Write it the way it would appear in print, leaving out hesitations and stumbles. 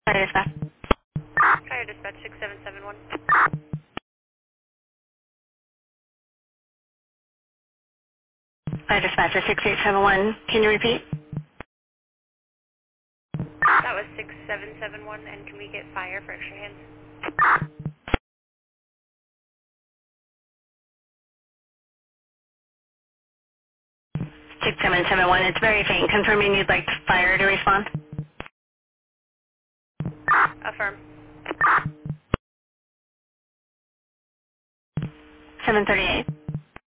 Fire dispatch. Fire dispatch 6771. Fire dispatcher 6871. Can you repeat? That was 6771, and can we get fire for extra hands? 6771. It's very faint. Confirming you'd like fire to respond. Affirm. 738.